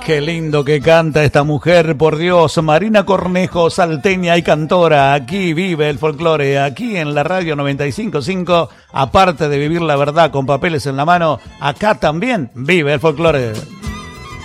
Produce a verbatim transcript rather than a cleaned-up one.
Qué lindo que canta esta mujer, por Dios. Marina Cornejo, salteña y cantora. Aquí vive el folclore, aquí en la radio noventa y cinco punto cinco. Aparte de vivir la verdad con papeles en la mano, acá también vive el folclore.